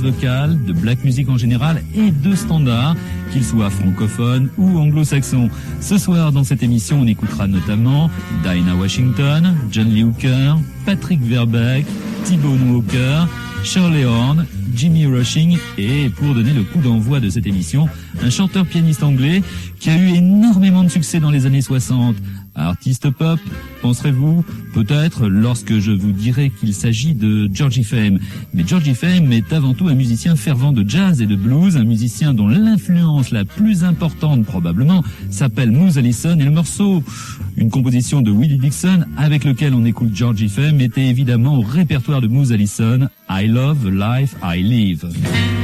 jazz vocal, de black music en général et de standards, qu'ils soient francophones ou anglo-saxons. Ce soir, dans cette émission, on écoutera notamment Dinah Washington, John Lee Hooker, Patrick Verbeek, T-Bone Walker, Shirley Horn, Jimmy Rushing et, pour donner le coup d'envoi de cette émission, un chanteur-pianiste anglais qui a eu énormément de succès dans les années 60. Artiste pop, penserez-vous? Peut-être lorsque je vous dirai qu'il s'agit de Georgie Fame. Mais Georgie Fame est avant tout un musicien fervent de jazz et de blues, un musicien dont l'influence la plus importante probablement s'appelle Moose Allison, et le morceau, une composition de Willie Dixon avec lequel on écoute Georgie Fame, était évidemment au répertoire de Moose Allison, I Love the Life I Live.